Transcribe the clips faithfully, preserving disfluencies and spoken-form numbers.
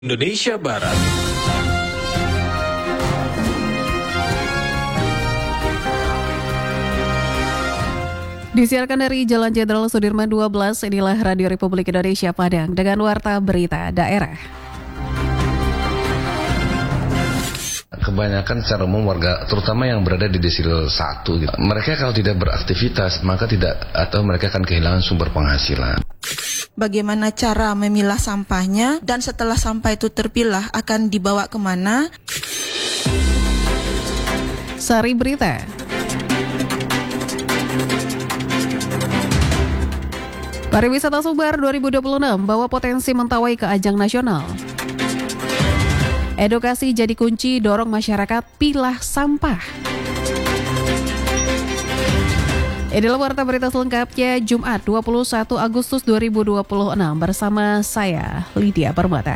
Indonesia Barat. Disiarkan dari Jalan Jenderal Sudirman dua belas, inilah Radio Republik Indonesia Padang dengan warta berita daerah. Kebanyakan secara umum warga, terutama yang berada di desil satu, gitu. Mereka kalau tidak beraktivitas, maka tidak atau mereka akan kehilangan sumber penghasilan. Bagaimana cara memilah sampahnya, dan setelah sampah itu terpilah akan dibawa kemana? Sari Berita. Pariwisata Sumbar dua ribu dua puluh enam bawa potensi mentawai ke ajang nasional. Edukasi jadi kunci dorong masyarakat pilah sampah. Inilah warta berita selengkapnya Jumat dua puluh satu Agustus dua ribu dua puluh enam bersama saya Lydia Permata.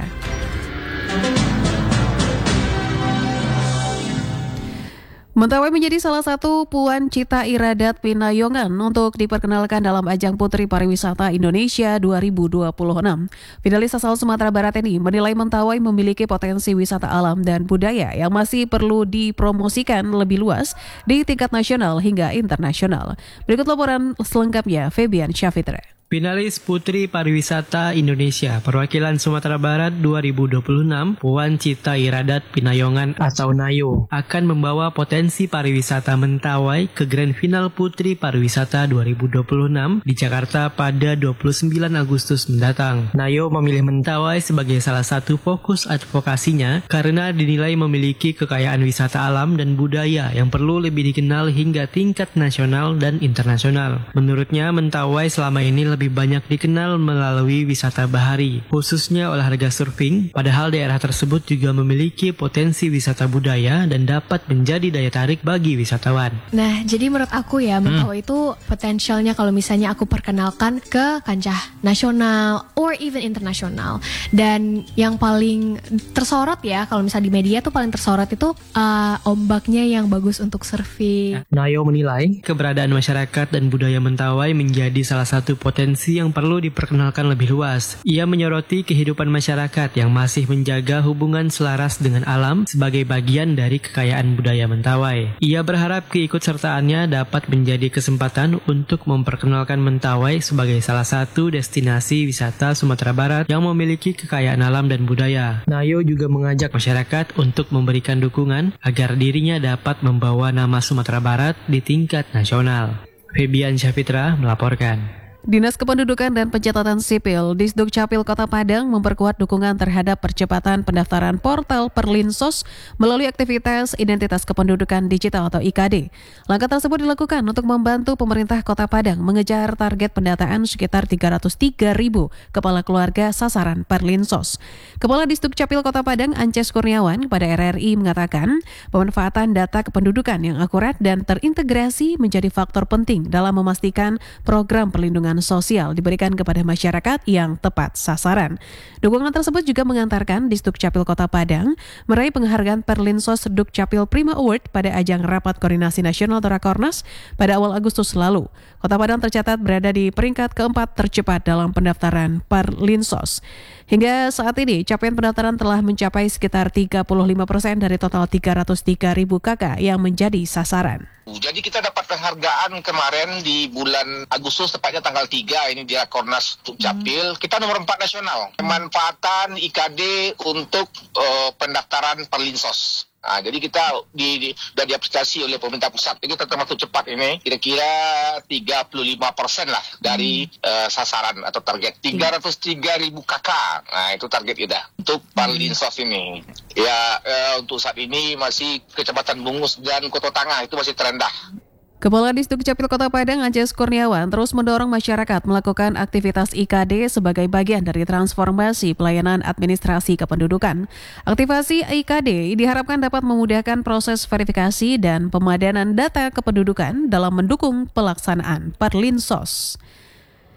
Mentawai menjadi salah satu puan cita iradat Pinayongan untuk diperkenalkan dalam ajang Putri Pariwisata Indonesia dua ribu dua puluh enam. Finalis asal Sumatera Barat ini menilai Mentawai memiliki potensi wisata alam dan budaya yang masih perlu dipromosikan lebih luas di tingkat nasional hingga internasional. Berikut laporan selengkapnya Febian Syafitra. Finalis Putri Pariwisata Indonesia perwakilan Sumatera Barat dua ribu dua puluh enam, Puan Cita Iradat Pinayongan atau Nayo, akan membawa potensi pariwisata Mentawai ke Grand Final Putri Pariwisata dua ribu dua puluh enam di Jakarta pada dua puluh sembilan Agustus mendatang. Nayo memilih Mentawai sebagai salah satu fokus advokasinya karena dinilai memiliki kekayaan wisata alam dan budaya yang perlu lebih dikenal hingga tingkat nasional dan internasional. Menurutnya, Mentawai selama ini lebih banyak dikenal melalui wisata bahari, khususnya olahraga surfing, padahal daerah tersebut juga memiliki potensi wisata budaya dan dapat menjadi daya tarik bagi wisatawan. Nah, jadi menurut aku ya, Mentawai hmm. itu potensialnya kalau misalnya aku perkenalkan ke kancah nasional or even internasional. Dan yang paling tersorot ya, kalau misalnya di media tuh paling tersorot itu uh, ombaknya yang bagus untuk surfing. Nayo menilai keberadaan masyarakat dan budaya Mentawai menjadi salah satu potensi potensi yang perlu diperkenalkan lebih luas. Ia menyoroti kehidupan masyarakat yang masih menjaga hubungan selaras dengan alam sebagai bagian dari kekayaan budaya Mentawai. Ia berharap keikutsertaannya dapat menjadi kesempatan untuk memperkenalkan Mentawai sebagai salah satu destinasi wisata Sumatera Barat yang memiliki kekayaan alam dan budaya. Nayo juga mengajak masyarakat untuk memberikan dukungan agar dirinya dapat membawa nama Sumatera Barat di tingkat nasional. Febian Syafitra melaporkan. Dinas Kependudukan dan Pencatatan Sipil Disduk Capil Kota Padang memperkuat dukungan terhadap percepatan pendaftaran portal Perlinsos melalui aktivitas Identitas Kependudukan Digital atau I K D. Langkah tersebut dilakukan untuk membantu pemerintah Kota Padang mengejar target pendataan sekitar tiga ratus tiga ribu kepala keluarga sasaran Perlinsos. Kepala Disduk Capil Kota Padang Ances Kurniawan pada R R I mengatakan pemanfaatan data kependudukan yang akurat dan terintegrasi menjadi faktor penting dalam memastikan program perlindungan sosial diberikan kepada masyarakat yang tepat sasaran. Dukungan tersebut juga mengantarkan Disduk Capil Kota Padang meraih penghargaan Perlinsos Dukcapil Prima Award pada ajang Rapat Koordinasi Nasional Rakornas pada awal Agustus lalu. Kota Padang tercatat berada di peringkat keempat tercepat dalam pendaftaran Perlinsos. Hingga saat ini, capaian pendaftaran telah mencapai sekitar tiga puluh lima persen dari total tiga ratus tiga ribu K K yang menjadi sasaran. Jadi kita dapat penghargaan kemarin di bulan Agustus, tepatnya tanggal tiga ini di Rakornas Dukcapil. Hmm. Kita nomor empat nasional. Pemanfaatan I K D untuk uh, pendaftaran Perlinsos. Nah, jadi kita di, di, sudah diaplikasi oleh pemerintah pusat. Jadi kita termasuk cepat ini, kira-kira tiga puluh lima persen lah dari hmm. uh, sasaran atau target. tiga ratus tiga ribu K K. Nah, itu target kita untuk Perlinsos ini. Ya, uh, untuk saat ini masih Kecamatan Bungus dan Kota Tangah itu masih terendah. Kepala Disduk Capil Kota Padang Ances Kurniawan terus mendorong masyarakat melakukan aktivitas I K D sebagai bagian dari transformasi pelayanan administrasi kependudukan. Aktivasi I K D diharapkan dapat memudahkan proses verifikasi dan pemadanan data kependudukan dalam mendukung pelaksanaan Perlinsos.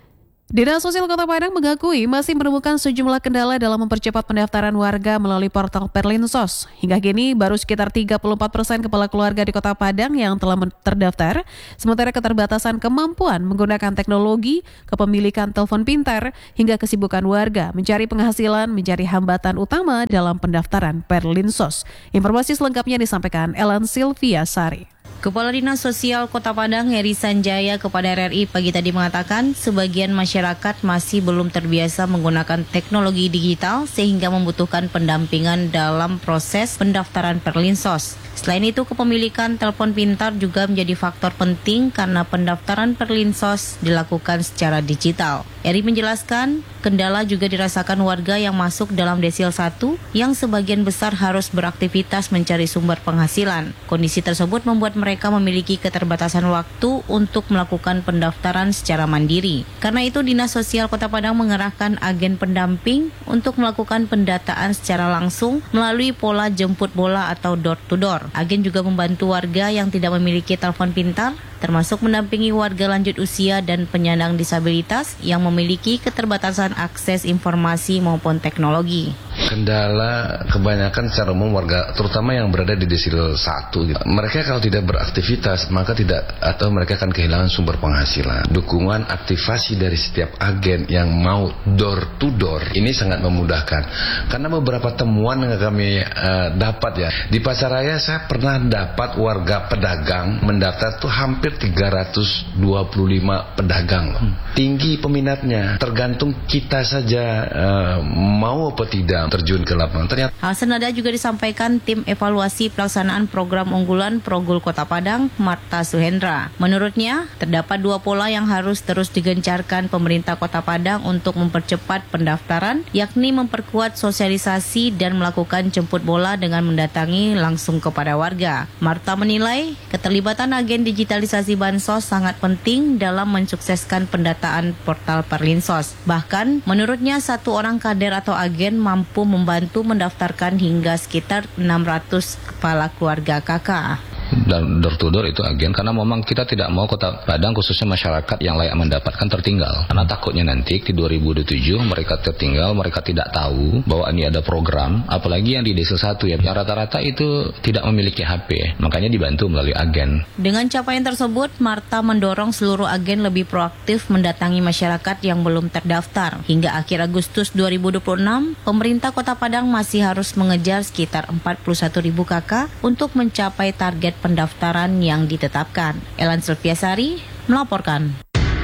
Dinas Sosial Kota Padang mengakui masih menemukan sejumlah kendala dalam mempercepat pendaftaran warga melalui portal Perlinsos. Hingga kini baru sekitar tiga puluh empat persen kepala keluarga di Kota Padang yang telah terdaftar, sementara keterbatasan kemampuan menggunakan teknologi, kepemilikan telepon pintar, hingga kesibukan warga mencari penghasilan menjadi hambatan utama dalam pendaftaran Perlinsos. Informasi selengkapnya disampaikan Ellen Sylvia Sari. Kepala Dinas Sosial Kota Padang Heri Sanjaya kepada R R I pagi tadi mengatakan sebagian masyarakat masih belum terbiasa menggunakan teknologi digital sehingga membutuhkan pendampingan dalam proses pendaftaran Perlinsos. Selain itu, kepemilikan telepon pintar juga menjadi faktor penting karena pendaftaran Perlinsos dilakukan secara digital. Heri menjelaskan, kendala juga dirasakan warga yang masuk dalam desil satu yang sebagian besar harus beraktivitas mencari sumber penghasilan. Kondisi tersebut membuat mereka memiliki keterbatasan waktu untuk melakukan pendaftaran secara mandiri. Karena itu, Dinas Sosial Kota Padang mengerahkan agen pendamping untuk melakukan pendataan secara langsung melalui pola jemput bola atau door to door. Agen juga membantu warga yang tidak memiliki telepon pintar, termasuk mendampingi warga lanjut usia dan penyandang disabilitas yang memiliki keterbatasan akses informasi maupun teknologi. Kendala kebanyakan secara umum warga, terutama yang berada di desil satu, gitu. Mereka kalau tidak beraktivitas, maka tidak atau mereka akan kehilangan sumber penghasilan. Dukungan aktivasi dari setiap agen yang mau door to door ini sangat memudahkan. Karena beberapa temuan yang kami uh, dapat ya, di Pasaraya saya pernah dapat warga pedagang mendaftar tuh hampir tiga ratus dua puluh lima pedagang loh. Tinggi peminatnya, tergantung kita saja uh, mau apa tidak terjun ke lapangan. Ternyata hal senada juga disampaikan tim evaluasi pelaksanaan program unggulan Progul Kota Padang, Marta Suhendra. Menurutnya, terdapat dua pola yang harus terus digencarkan pemerintah Kota Padang untuk mempercepat pendaftaran, yakni memperkuat sosialisasi dan melakukan jemput bola dengan mendatangi langsung kepada warga. Marta menilai, keterlibatan agen digitalisasi Bansos sangat penting dalam mensukseskan pendataan portal Perlinsos. Bahkan, menurutnya satu orang kader atau agen mampu membantu mendaftarkan hingga sekitar enam ratus kepala keluarga K K. Dan door to door itu agen, karena memang kita tidak mau Kota Padang khususnya masyarakat yang layak mendapatkan tertinggal, karena takutnya nanti di dua ribu dua puluh tujuh mereka tertinggal, mereka tidak tahu bahwa ini ada program, apalagi yang di desil satu ya, yang rata-rata itu tidak memiliki H P, makanya dibantu melalui agen. Dengan capaian tersebut, Marta mendorong seluruh agen lebih proaktif mendatangi masyarakat yang belum terdaftar. Hingga akhir Agustus dua ribu dua puluh enam, pemerintah Kota Padang masih harus mengejar sekitar empat puluh satu ribu K K untuk mencapai target pendaftaran yang ditetapkan. Ellen Sylvia Sari melaporkan.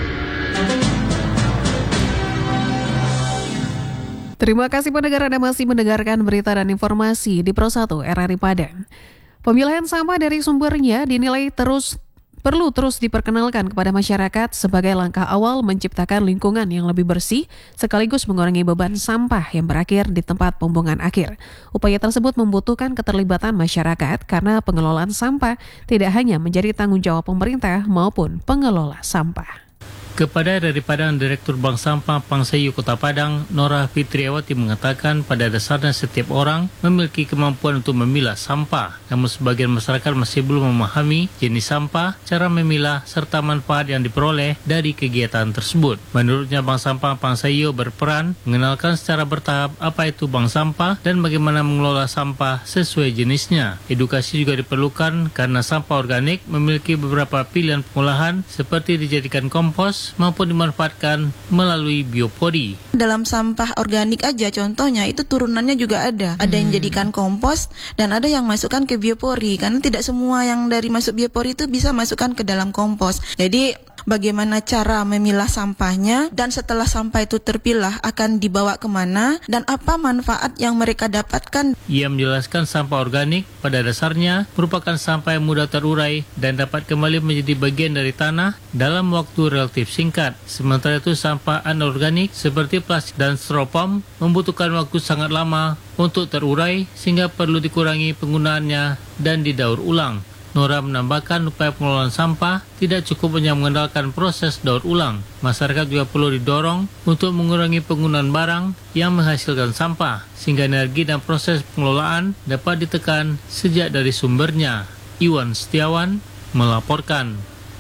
Terima kasih pendengar, Anda masih mendengarkan berita dan informasi di Pro satu R R I Padang. Pemilahan sampah dari sumbernya dinilai terus perlu terus diperkenalkan kepada masyarakat sebagai langkah awal menciptakan lingkungan yang lebih bersih sekaligus mengurangi beban sampah yang berakhir di tempat pembuangan akhir. Upaya tersebut membutuhkan keterlibatan masyarakat karena pengelolaan sampah tidak hanya menjadi tanggung jawab pemerintah maupun pengelola sampah. Kepada dari Padang, Direktur Bank Sampah Pangsayu Kota Padang, Nora Fitriawati mengatakan pada dasarnya setiap orang memiliki kemampuan untuk memilah sampah. Namun sebagian masyarakat masih belum memahami jenis sampah, cara memilah, serta manfaat yang diperoleh dari kegiatan tersebut. Menurutnya, Bank Sampah Pangsayu berperan mengenalkan secara bertahap apa itu bank sampah dan bagaimana mengelola sampah sesuai jenisnya. Edukasi juga diperlukan karena sampah organik memiliki beberapa pilihan pengolahan seperti dijadikan kompos maupun dimanfaatkan melalui biopori. Dalam sampah organik aja contohnya itu turunannya juga ada. Ada yang jadikan kompos dan ada yang masukkan ke biopori, karena tidak semua yang dari masuk biopori itu bisa masukkan ke dalam kompos. Jadi bagaimana cara memilah sampahnya, dan setelah sampah itu terpilah akan dibawa kemana dan apa manfaat yang mereka dapatkan. Ia menjelaskan sampah organik pada dasarnya merupakan sampah yang mudah terurai dan dapat kembali menjadi bagian dari tanah dalam waktu relatif singkat. Sementara itu sampah anorganik seperti plastik dan styrofoam membutuhkan waktu sangat lama untuk terurai sehingga perlu dikurangi penggunaannya dan didaur ulang. Nora menambahkan upaya pengelolaan sampah tidak cukup hanya mengandalkan proses daur ulang. Masyarakat juga perlu didorong untuk mengurangi penggunaan barang yang menghasilkan sampah, sehingga energi dan proses pengelolaan dapat ditekan sejak dari sumbernya. Iwan Setiawan melaporkan.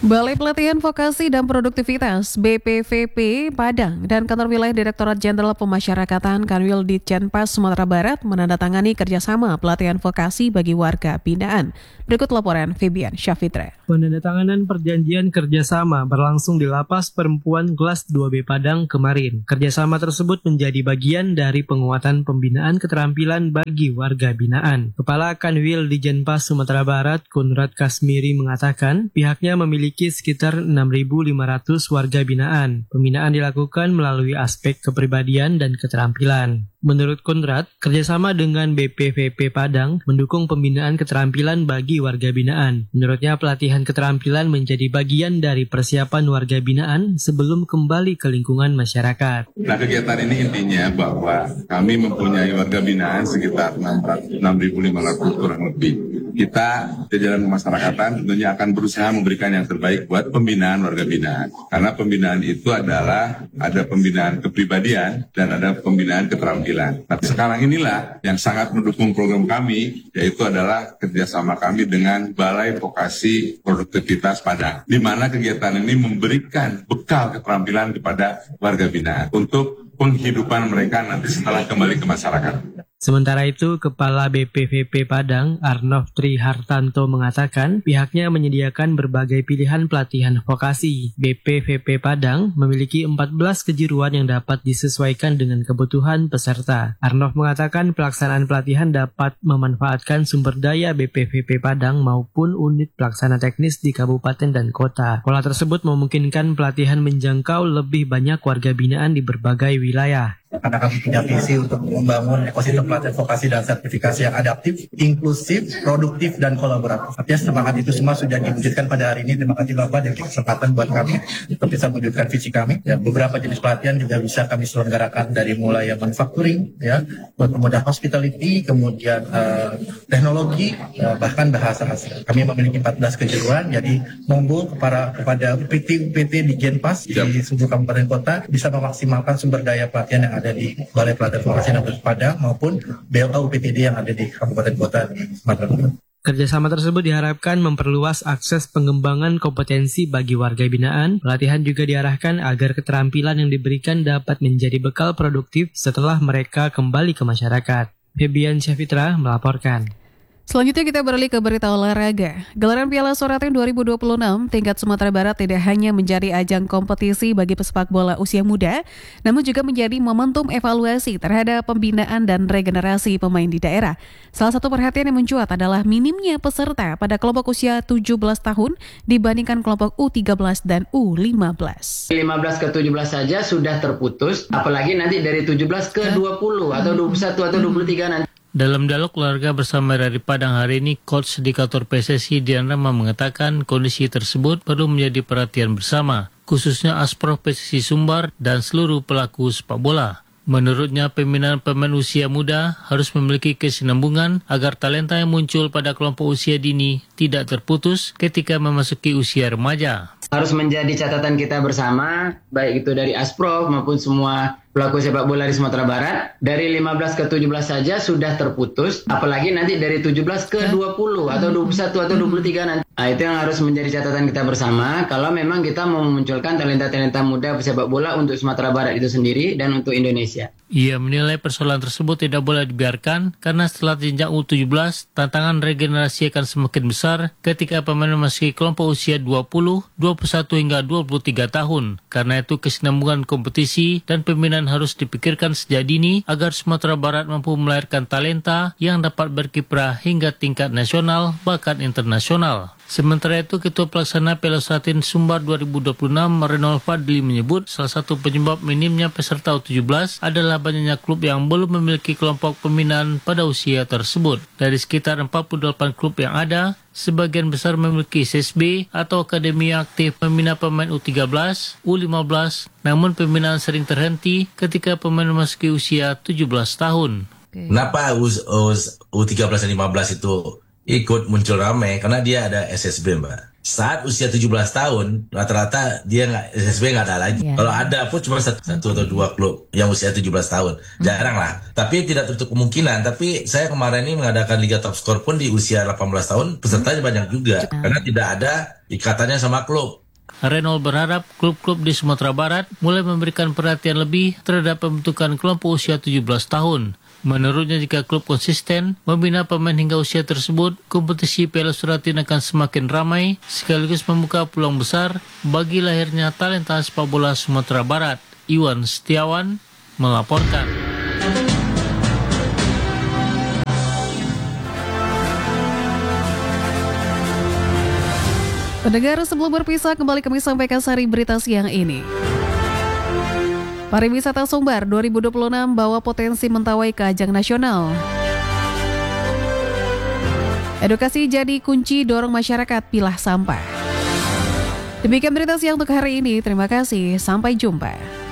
Balai Pelatihan Vokasi dan Produktivitas B P V P Padang dan Kantor Wilayah Direktorat Jenderal Pemasyarakatan Kanwil Ditjenpas Sumatera Barat menandatangani kerjasama pelatihan vokasi bagi warga binaan. Berikut laporan Febian Syafitra. Penandatanganan perjanjian kerjasama berlangsung di Lapas Perempuan Kelas dua B Padang kemarin. Kerjasama tersebut menjadi bagian dari penguatan pembinaan keterampilan bagi warga binaan. Kepala Kanwil Ditjenpas Sumatera Barat, Konrad Kasmiri, mengatakan pihaknya memiliki sekitar enam ribu lima ratus warga binaan. Pembinaan dilakukan melalui aspek kepribadian dan keterampilan. Menurut Konrad, kerjasama dengan B P V P Padang mendukung pembinaan keterampilan bagi warga binaan. Menurutnya, pelatihan keterampilan menjadi bagian dari persiapan warga binaan sebelum kembali ke lingkungan masyarakat. Nah, kegiatan ini intinya bahwa kami mempunyai warga binaan sekitar enam ribu lima ratus kurang lebih. Kita jajaran pemasyarakatan tentunya akan berusaha memberikan yang terbaik buat pembinaan warga binaan. Karena pembinaan itu adalah ada pembinaan kepribadian dan ada pembinaan keterampilan. Nah, sekarang inilah yang sangat mendukung program kami, yaitu adalah kerjasama kami dengan Balai Vokasi Produktivitas Padang, di mana kegiatan ini memberikan bekal keterampilan kepada warga binaan untuk penghidupan mereka nanti setelah kembali ke masyarakat. Sementara itu, Kepala B P V P Padang, Arnov Tri Hartanto, mengatakan pihaknya menyediakan berbagai pilihan pelatihan vokasi. B P V P Padang memiliki empat belas kejuruan yang dapat disesuaikan dengan kebutuhan peserta. Arnov mengatakan pelaksanaan pelatihan dapat memanfaatkan sumber daya B P V P Padang maupun unit pelaksana teknis di kabupaten dan kota. Pola tersebut memungkinkan pelatihan menjangkau lebih banyak warga binaan di berbagai wilayah. Karena kami punya visi untuk membangun ekosistem pelatihan vokasi dan sertifikasi yang adaptif, inklusif, produktif, dan kolaboratif. Artinya semangat itu semua sudah diwujudkan pada hari ini. Terima kasih Bapak dari kesempatan buat kami untuk bisa mewujudkan visi kami. Ya, beberapa jenis pelatihan juga bisa kami selenggarakan dari mulai yang manufacturing, ya, buat kemudian hospitality, kemudian uh, teknologi, uh, bahkan bahasa asing. Kami memiliki empat belas kejuruan, jadi monggo kepada kepada U P T U P T di Jenpas di seluruh kabupaten kota bisa memaksimalkan sumber daya pelatihan yang ada di Balai Pelatihan Vokasi dan Padang maupun B L A U P T D yang ada di kabupaten kota di Sumatera Barat. Kerjasama tersebut diharapkan memperluas akses pengembangan kompetensi bagi warga binaan. Pelatihan juga diarahkan agar keterampilan yang diberikan dapat menjadi bekal produktif setelah mereka kembali ke masyarakat. Febian Syafitra melaporkan. Selanjutnya kita beralih ke berita olahraga. Gelaran Piala Suratin dua ribu dua puluh enam tingkat Sumatera Barat tidak hanya menjadi ajang kompetisi bagi pesepak bola usia muda, namun juga menjadi momentum evaluasi terhadap pembinaan dan regenerasi pemain di daerah. Salah satu perhatian yang mencuat adalah minimnya peserta pada kelompok usia tujuh belas tahun dibandingkan kelompok U tiga belas dan U lima belas. lima belas ke tujuh belas saja sudah terputus, apalagi nanti dari tujuh belas ke dua puluh atau dua puluh satu atau dua puluh tiga nanti. Dalam dialog keluarga bersama R R I Padang hari ini, Coach Indikator P S S I Dian Rama mengatakan kondisi tersebut perlu menjadi perhatian bersama, khususnya Asprof P S S I Sumbar dan seluruh pelaku sepak bola. Menurutnya, pembinaan pemain usia muda harus memiliki kesinambungan agar talenta yang muncul pada kelompok usia dini tidak terputus ketika memasuki usia remaja. Harus menjadi catatan kita bersama, baik itu dari Asprof maupun semua pelaku sepak bola di Sumatera Barat. Dari lima belas ke tujuh belas saja sudah terputus, apalagi nanti dari tujuh belas ke dua puluh atau dua puluh satu atau dua puluh tiga nanti. Nah, itu yang harus menjadi catatan kita bersama kalau memang kita mau memunculkan talenta-talenta muda sepak bola untuk Sumatera Barat itu sendiri dan untuk Indonesia. Ia menilai persoalan tersebut tidak boleh dibiarkan karena setelah jenjang U tujuh belas, tantangan regenerasi akan semakin besar ketika pemain memasuki kelompok usia dua puluh, dua puluh satu hingga dua puluh tiga tahun. Karena itu kesinambungan kompetisi dan pembinaan harus dipikirkan sejak dini agar Sumatera Barat mampu melahirkan talenta yang dapat berkiprah hingga tingkat nasional bahkan internasional. Sementara itu, Ketua Pelaksana Piala Suratin Sumbar dua ribu dua puluh enam, Renol Fadli, menyebut salah satu penyebab minimnya peserta U tujuh belas adalah banyaknya klub yang belum memiliki kelompok pembinaan pada usia tersebut. Dari sekitar empat puluh delapan klub yang ada, sebagian besar memiliki S S B atau Akademi Aktif Membina Pemain U tiga belas, U lima belas, namun pembinaan sering terhenti ketika pemain memasuki usia tujuh belas tahun. Kenapa U tiga belas dan lima belas itu ikut muncul ramai? Karena dia ada S S B, Mbak. saat usia tujuh belas tahun rata-rata dia nggak S S B nggak ada lagi. Yeah. Kalau ada pun cuma satu, satu atau dua klub yang usia tujuh belas tahun, jarang lah. Tapi tidak tertutup kemungkinan. Tapi saya kemarin ini mengadakan Liga Top Skor pun di usia delapan belas tahun, pesertanya banyak juga karena tidak ada ikatannya sama klub. Reynolds berharap klub-klub di Sumatera Barat mulai memberikan perhatian lebih terhadap pembentukan kelompok usia tujuh belas tahun. Menurutnya jika klub konsisten membina pemain hingga usia tersebut, kompetisi Piala Suratin akan semakin ramai sekaligus membuka peluang besar bagi lahirnya talenta sepak bola Sumatera Barat. Iwan Setiawan melaporkan. Pendengar, sebelum berpisah kembali kami sampaikan sari berita siang ini. Pariwisata Sumbar dua ribu dua puluh enam bawa potensi mentawai ke ajang nasional. Edukasi jadi kunci dorong masyarakat pilah sampah. Demikian berita siang untuk hari ini. Terima kasih. Sampai jumpa.